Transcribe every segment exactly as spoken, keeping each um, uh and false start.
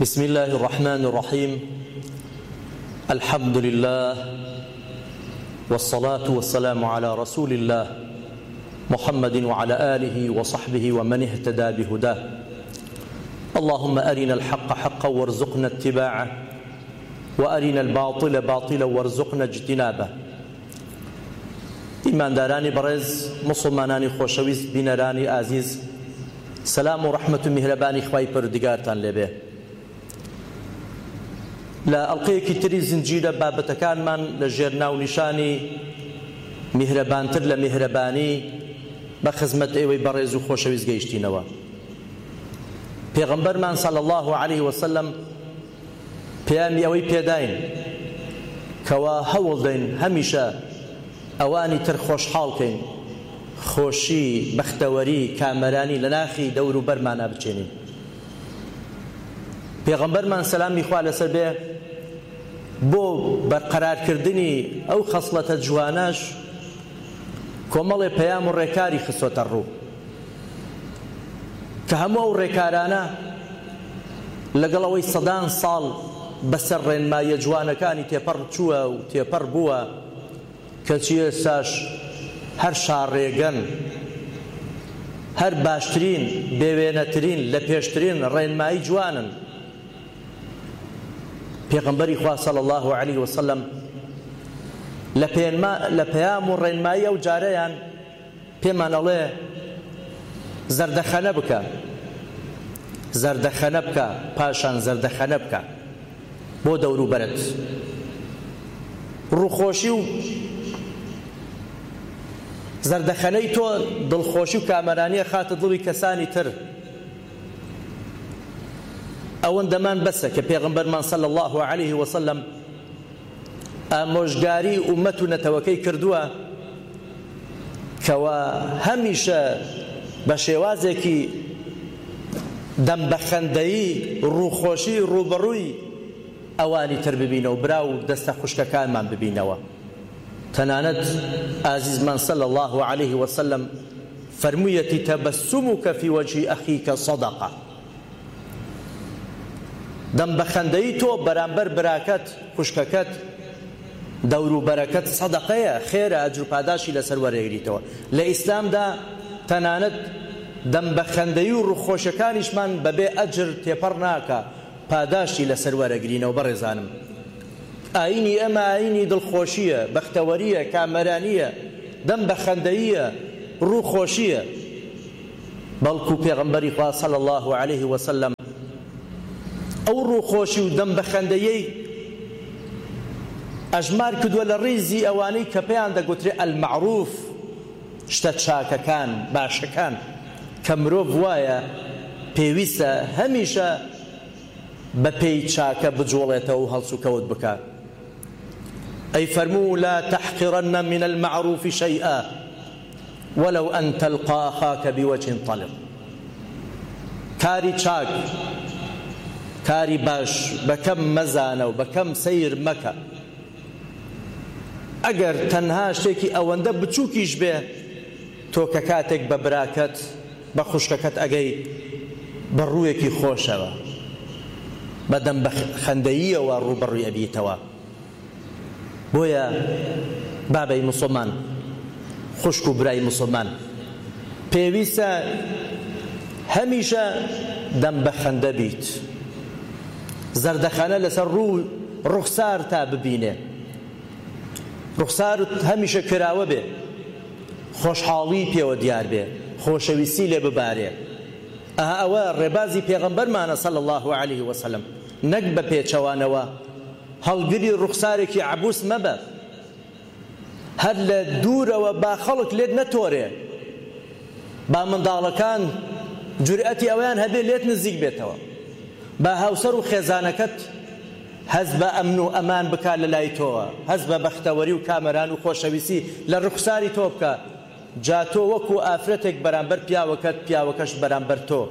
بسم الله الرحمن الرحيم الحمد لله والصلاة والسلام على رسول الله محمد وعلى آله وصحبه ومن اهتدى بهداه اللهم أرنا الحق حقا وارزقنا اتباعه وأرنا الباطل باطلا وارزقنا اجتنابه إيمان داراني برز مسلماناني خوشويست بينراني عزيز سلام ورحمة مهرباني خواهي پروردگارتان لبه لا ئەڵقەیەکی تری زنجیرە بابەتەکانمان لە ژێرناو نیشانی میهرەبانتر لە میهرەبانی بە خزمەت ئێوەی بەڕێز و خۆشەویست گەیشتینەوە. پێغەمبەرمان صلی الله عليه وسلم پێیامی ئەوەی پێداین کەوا هەوڵ دەین هەمیشە ئەوانی تر خۆشحاڵکەین، خۆشی، بەختەوەری، کامەرانی لە ناخی دەور و بەرمانە بچێنین. پێغەمبەرمان سەلامی خوا لەسەر بێ بۆ بەرقەرارکردنی ئەو خەسڵەتە جوانەش کۆمەڵێ پەیام و ڕێکاری خستۆتە ڕوو کە هەموو ئەو ڕێکارانە لەگەڵ ئەوەی سەدان ساڵ بەسەر ڕێنمایە جوانەکانی تێپەڕ چووە و تێپەڕ بووە کەچی ئێستاش هەر شاڕێگەن، هەر باشترین، بێوێنەترین، لە پێشترین ڕێنمایی جوانن. پێغەمبەری خوا صلی الله عليه وسلم لە پەیام و ڕێنمایی ئەو جارەیان پێمان ئەڵێ زەردەخەنە بکە، زەردەخەنە بکە، پاشان زەردەخەنە بکە بۆ دەور و بەرت. ڕووخۆشی و زەردەخەنەی تۆ دڵخۆشی و کامەرانیە خاتە دڵی کەسانی تر. ئەوەندەمان بەسە کە پێغەمبەرمان صلی الله عليه وسلم ئامۆژگاری ئومەت و نەتەوەکەی کردووە کەوا هەمیشە بە شێوازێکی دەمبەخەندەیی ڕووخۆشی ڕووبەڕووی ئەوانی تر ببینەوە، برا و دەستە خوشکەکانمان ببینەوە. تەنانەت ئازیزمان صلی الله عليه وسلم فەرموویەتی تەبەسسومك في وجه أخيك صدقة. دەمبەخەندەی تۆ بەرامبەر براکەت، خوشکەکەت، دەور و بەرەکەت سەدەقەیە، خێرە، ئەجر و پاداشی لەسەر وەرەگریتەوە. لە ئیسلامدا تەنانەت دەمبەخەندەی و ڕووخۆشەکانیشمان بەبێ ئەجر تێپەڕ ناکە، پاداشی لەسەر وەرەگرینەوە. بەڕێزانم، ئاینی ئەمە ئاینی دڵخۆشیە، بەختەوەریە، کامەرانیە، دەمبەخەندەییە، ڕووخۆشیە. بەڵکو پێغەمبەری خوا صلی الله عليه وسلم ئەو ڕووخۆشی و دەمبەخەندەیەی ئەژمار کردووە لە ڕێزی ئەوانەی کە پێیان دەگوترێ ئەلمەعروف، شتە چاکەکان، باشەکان، کە مرۆڤ وایە پێویستە هەمیشە بە پێی چاکە بجوڵێتەوە و هەڵس و کەوت بکات. ئەی فەرموو لا تحقرن من المعروف شيئا ولو أن تلقى أخاك بوجه طلق. کاری چاک، کاری باش بەکەم مەزانە و بەکەم سیر مەکە. ئەگەر تەنها شتێکی ئەوەندە بچووکیش بێ، تۆ کە کاتێک بە براکەت، بە خوشکەکەت ئەگەی بە ڕوویەکی خۆشەوە، بە دەمبەخەندەییەوە ڕووبەڕووی ئەبیتەوە. بۆیە بابەی موسڵمان، خوشک و برای موسڵمان، پێویستە هەمیشە دەمبەخەندە بیت، زەردەخەنە لەسەر ڕوو ڕوخسار تا ببینێ، ڕوخسار هەمیشە کراوە بێ، خۆشحاڵی پێوە دیار بێ، خۆشەویستی لێ ببارێ. ئەها ئەوە ڕێبازی پێغەمبەرمانە صلی الله عليه وسلم. نەک بە پێچەوانەوە هەڵگری ڕوخسارێکی عەبوس مەبە، هەر لە دوورەوە با خەڵک لێت نەتۆرێ، با منداڵەکان جورئەتی ئەویان هەبێ لێت نزیک بێتەوە، با هاوسەر و خێزانەکەت هەز بە ئەمن و ئەمان بکات لە لای تۆوە، هەز بە بەختەوەری و کامەران و خۆشەویستی لە ڕوخساری تۆ بکە. جا تۆ وەکو ئافرەتێک بەرامبەر پیاوەکەت، پیاوەکەش بەرامبەر تۆ.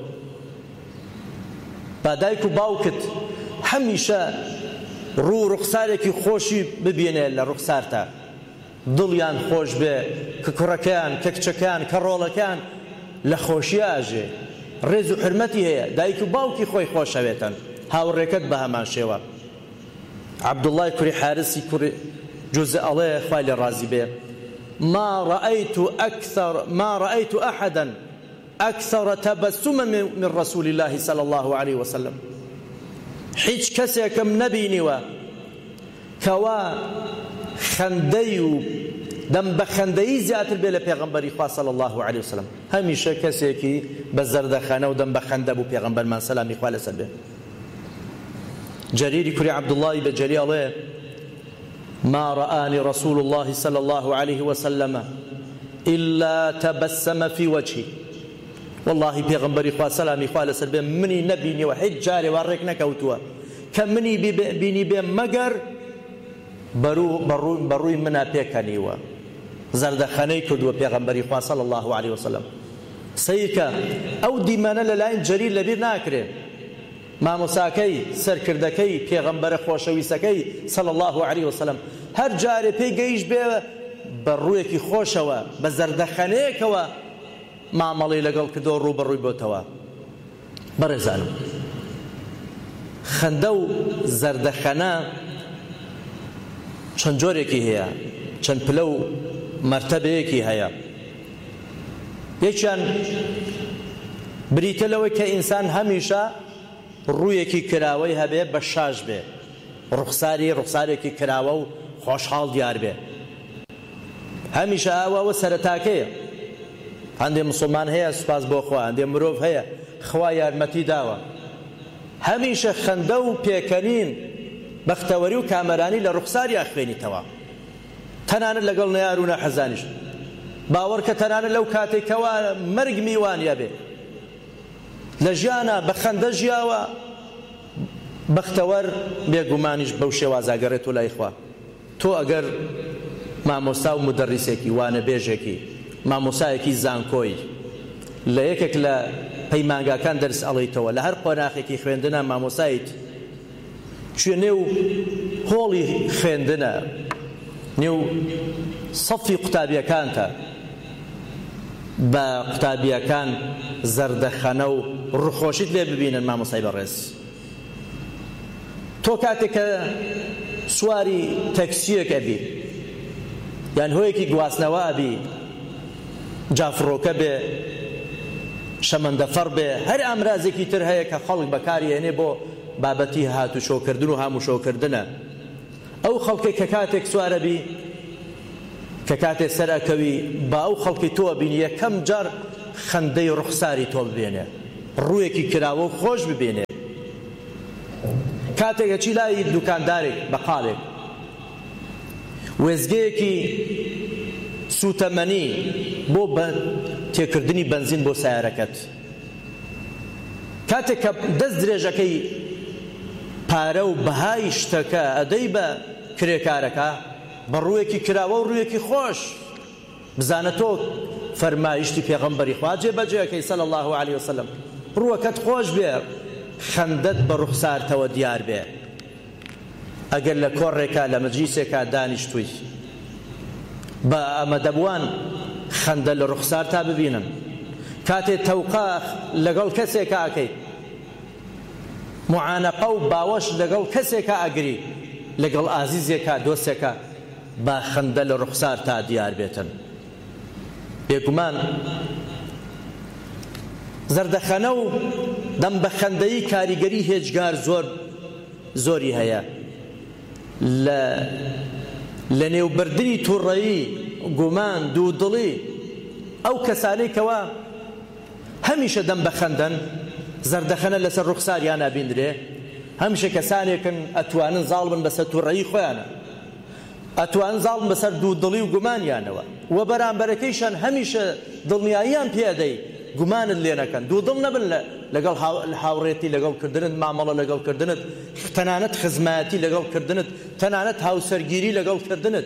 با دایک و باوکت هەمیشە ڕوو ڕوخسارێکی خۆشی ببینێ لە ڕوخسارتە، دڵیان خۆش بێ، کە کوڕەکەیان، کە کچەکەیان، کە ڕۆڵەکەیان لە خۆشی ئاژێ، ڕێز و حرمەتی هەیە، دایک و باوکی خۆی خۆشەوێتن. هاوڕێکەت بە هەمان شێوە. عەبدوڵڵای کوڕی حارسی کوڕی جوزە ئەڵێ خوای لێ ڕازی بێ ما رأيت أكثر ما رأيت أحدا أكثر تبسما من رسول الله صلى الله عليه وسلم. هیچ کەسێکم نەبینیوە کەوا خەندەی و دەم بە خەندەیی زیاتر بێ لە پێغەمبەری خوا صلی الله عليه وسلم. هەمیشە کەسێکی بە زەردەخانە و دەم بە خەندە بوو پێغەمبەرمان سەلامی خوا لەسەر بێ. جەریری کوڕی عەبدوڵڵای بەجەلی ئەڵێ ما رآني رسول الله صلى الله عليه وسلم إلا تبسم في وجهي. والله پیغمبری خوا سلامی خوا لەسەر بێ منی نەبینیوە هیچ جارێ وا ڕێک نەکەوتووە کە منی بینی بێ مەگەر بەڕووی منە پێکەنیوە. زەردەخەنەی کردووە پێغەمبەری خوا صلی الله عليه وسلم. سەیرکە ئەو دیمەنە لەلایەن جەریر لەبیر ناکرێ مامۆساکەی سەرکردەکەی پێغەمبەرە خۆشەویستەکەی صلی الله عليه وسلم هەر جارێ پێی گەیشت بێ بە ڕوویەکی خۆشەوە بە زەردەخەنەیەکەوە مامەڵی لەگەڵ کردەوە ڕووبەڕووی بۆتەوە. بەڕێزانم خەندە و زەردەخەنە چەند جۆرێکی هەیە چەند پلە و مەرتەبەیەکی هەیە. یەکیان بریتە لەوەی کە ئینسان هەمیشە ڕوویەکی کراوەی هەبێ بە شاش بێ ڕوخساری ڕوخسارێکی کراوە و خۆشحاڵ دیار بێ. هەمیشە ئاوەوە سەرەتاکەیە. هەندێک مسلمان هەیە سوپاس بۆ خوا هەندێک مرۆڤ هەیە خوا یارمەتی داوە هەمیشە خەندە و پێکەنین بەختەوەری و کامەرانی لە ڕوخساری ئەخوێنیتەوە تەنانەت لەگەڵ نەیار و نەحەزانیش. باوەڕ کە تەنانەت لەو کاتێکەوە مەرگ میوانە بێ لە ژیانە بە خەندە ژیاوە بەختەوەر بێگومانیش بەو شێوازە گەڕێتەوە لای خوا. تۆ ئەگەر مامۆستا و مدەڕیسێکی وانە بێژێکی مامۆسایەکی زانکۆی لە یەکێک لە پەیمانگاکان دەرس ئەڵێیتەوە لە هەر قۆناغێکی خوێندنە مامۆسایت کوێنێ و هۆڵی خوێندنە نێو سەفی قوتابیەکانتە بە قوتابیەکان زەردەخەنە و ڕووخۆشیت لێ ببینن مامۆسای بەڕێز. تۆ کاتێک کە سواری تەکسیەک ئەبی یان هۆیەکی گواستنەوە ئەبی جافڕۆکە بێ شەمەندەفەڕ بێ هەر ئامرازێکی تر هەیە کە خەڵک بەکاری هێنێ بۆ بابەتی هاتوشۆکردن و هاموشۆکردنە. ئەو خەڵکێک کە کاتێک سوارە بی کە کاتێک سەرەکەوی با ئەو خەڵکی تۆ بینی یەکەم جار خەندەی ڕوخساری تۆ ببێنێ ڕوویەکی کراوە و خۆش ببێنێ. کاتێک ئەچی لای دوکاندارێک بەقالێک وێزگەیەکی سوتەمەنی بۆ تێکردنی بنزین بۆ سیارەکەت کاتێک کە دەست درێژەکەی پارە و بەهای شتەکە ئەدەی بە کرێکارەکە بە ڕوویەکی کراوە و ڕوویەکی خۆش بزانە تۆ فەرمایشتی پێغەمبەری خوا جێبەجێەکەی صلی الله عليه وسلم ڕووەکەت خۆش بێ خەندەت بە ڕوخسارتەوە دیار بێ. ئەگەر لە کۆڕێکا لە مەجلیسێکا دانیشتووی بە ئەمەدەبوان خەندە لە ڕوخسار تا ببینن. کاتێ تەوقا لەگەڵ کەسێکە ئەکەی معانەقە و باوەش لەگەڵ کەسێکە ئەگری لەگەڵ ئازیزێکە دۆستێکە با خەندە لە ڕوخسار تا دیار بێتن. بێگومان زەردەخەنە و دەم بە خەندەیی کاریگەری هێجگار زۆر زۆری هەیە لە لە نێوبردنی تووڕەیی گومان دوودڵی ئەو کەسانەی کەوا هەمیشە دەم بە خەندەن زەردەخەنە لەسەر ڕوخساریان ئابیندرێ هەمیشە کەسانێکن ئەتوانن زاڵ بن بەسەر تووڕەیی خۆیانە ئەتوانن زاڵ بن بەسەر دوودڵی و گومانیانەوە و بەرامبەرەکەیشان هەمیشە دڵنیاییان پێدەی گومانت لێ نەکەن دوودڵ نەبن لەگەڵ هاوڕێتی لەگەڵکردنت مامەڵە لەگەڵکردنت تەنانەت خزمەتی لەگەڵکردنت تەنانەت هاوسەرگیری لەگەڵکردنت.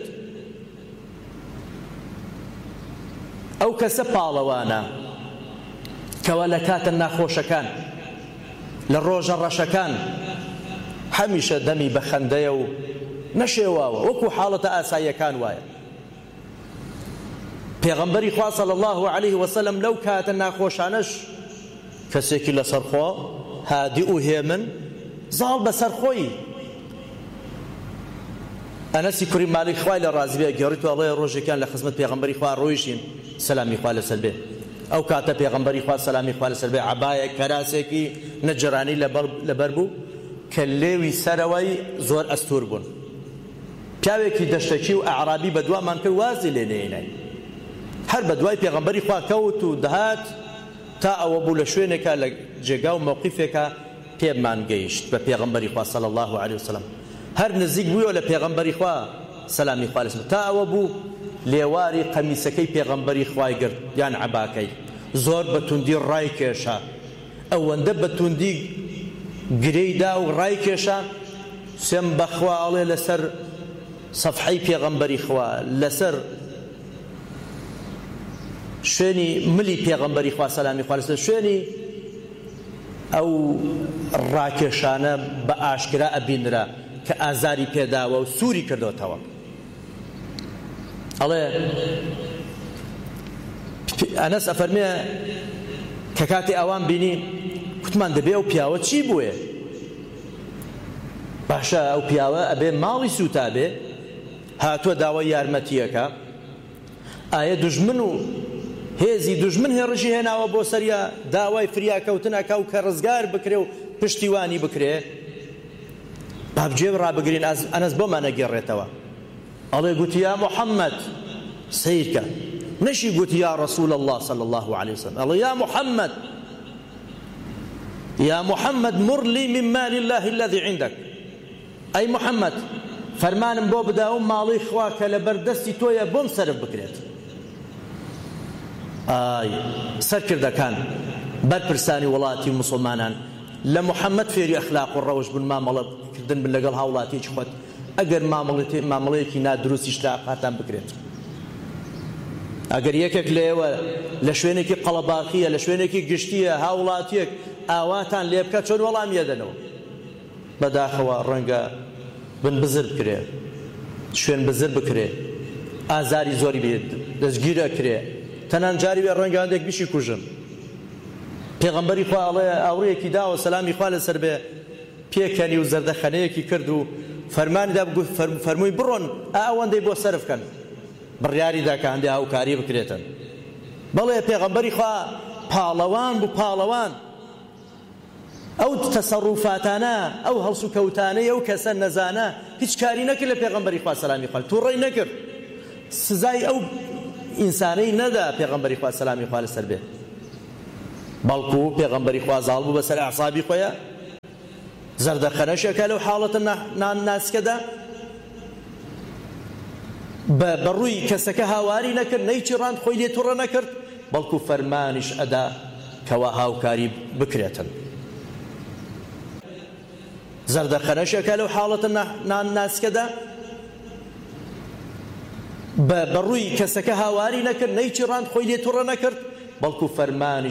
ئەو کەسە پاڵەوانە کەوا لە کاتە ناخۆشەکان لە ڕۆژە ڕەشەکان هەمیشە دەمی بە خەندەیە و نەشێواوە وەکو حاڵەتە ئاساییەکان وایە. پێغەمبەری خوا صلی الله عليه وسلم لەو کاتە ناخۆشانەش کەسێکی لەسەرخۆ هادی و هێمن زاڵ بەسەر خۆی. ئەنەسی کوڕی مالیک خوای لە ڕازی بێ گەڕیتەوە ئەڵێ ڕۆژێکیان لە خزمەت پێغەمبەری خوا ڕۆیشتین سەلامی خوا لەسەر بێ. ئەو کاتە پێغەمبەری خوا سەلامی خوا لەسەر بێ عەبایەک کەراسێکی نەجرانی لەبەر بوو کە لێوی سەرەوەی زۆر ئەستور بوون. پیاوێکی دەشتەکی و ئەعرابی بە دوامان کرد وازی لێ نێنای. هەر بە دوای پێغەمبەری خوا کەوت و دەهات تا ئەوە بوو لە شوێنێکە لە جێگا و مەوقیفێکە پێمان گەیشت بە پێغەمبەری خوا صلی الله علیه وسلم. هەر نزیک بوویەوە لە پێغەمبەری خوا سەلامی خوا لەسەر تا ئەوە بوو لێواری قەمیسەکەی پێغەمبەری خوای گرت یان عەباکەی زۆر بە توندی ڕای کێشا. ئەوەندە بە توندی گرەیدا و ڕای کێشا سێم بەخوا ئەڵێ لەسەر سەفحەی پێغەمبەری خوا لەسەر شوێنی ملی پێغەمبەری خوا سەلامی خوا لەسەر شوێنی ئەو ڕاکێشانە بە ئاشکرا ئەبینرا کە ئازاری پێداوە و سووری کردوتەوە. ئەڵێ ئەنەس ئەفەرمێ کە کاتی ئەوان بینی کوتمان دەبێ ئەو پیاوە چی بووێ؟ باشە ئەو پیاوە ئەبێ ماڵی سوتا بێ هاتووە داوای یارمەتیەکە ئایا دوژمن و هێزی دوژمن هێڕژی هێناوە بۆ سەریا داوای فریاکەوتنەکە و کە ڕزگار بکرێ و پشتیوانی بکرێ بابجێ ڕابگرین ئەنەس بۆمان نەگەڕێتەوە. ئەڵێ گوتی یا محەممەد سیرکە نەشی گوتی یا رسول الله صلى الله عليه وسلم ئەڵێ یا محەممەد يا محمد مر لي من مال الله الذي عندك أي محمد فرمان بۆ بداوم ماڵی خوا کە لە بەردەستی تۆیە بۆم سەرف بکرێت. ئای سەرکردەکان بەرپرسانی وڵاتی موسڵمانان لە محەممەد فێری ئەخلاق و ڕەوش بوون مامەڵەکردن بن لەگەڵ هاوڵاتیەکی خۆت ئەگەر مامەڵەیەکی نادروستی شتاقاتان بکرێت. ئەگەر یەکێک لێوە لە شوێنێکی قەڵەباقیە لە شوێنێکی گشتیە هاوڵاتیەک ئاواتان لێ بکە چۆن وەڵام یەدەنەوە بەداخەوە ڕەنگە بن بزر بکرێ شوێن بزر بکرێ ئازاری زۆری بێت دەستگیرە کرێ تەنان جاری وێ ڕەنگە هەندێک بیشی کوژن. پێغەمبەری خوا ئەڵێ ئاوڕەیەکی داوە سەلامی خوا لەسەر بێ پێکەنی و زەردەخەنەیەکی کرد و فەرمانیدا فەرمووی بڕۆن ئەوەندەی بۆ سەرف کەن بڕیاریدا کە هەندێک هاوکاری بکرێتن. بەڵێ پێغەمبەری خوا پاڵەوان بوو پاڵەوان ئەو تەسەڕوفاتانە ئەو هەڵس و کەوتانەی ئەو کەسە نەزانە هیچ کاری نەکرد لە پێغەمبەری خوا سەلامی خوا تووڕەی نەکرد سزای ئەو ئینسانەی نەدا پێغەمبەری خوا سەلامی خوا لەسەر بێ بەڵکو پێغەمبەری خوا زاڵ بوو بەسەر ئەعسابی خۆیە زەردەخەنەشێکە لەو حاڵەتە ناسکەدا بەڕووی کەسەکە هاواری نەکرد نەیچڕاند خۆی لێ تووڕە نەکرد بەڵکو فەرمانیش ئەدا کەوا هاوکاری بکرێتن. زەردەخەنەشێکە لەو حاڵەتە ناسکەدا بەڕووی کەسەکە هاواری نەکرد نەیچڕاند خۆی لێ تووڕە نەکرد بەڵکو فەرمانیش